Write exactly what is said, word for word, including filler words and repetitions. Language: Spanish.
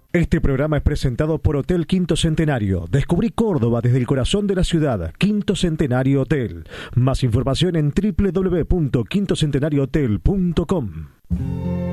Este programa es presentado por Hotel Quinto Centenario. Descubrí Córdoba desde el corazón de la ciudad. Quinto Centenario Hotel. Más información en doble u doble u doble u punto quinto centenario hotel punto com.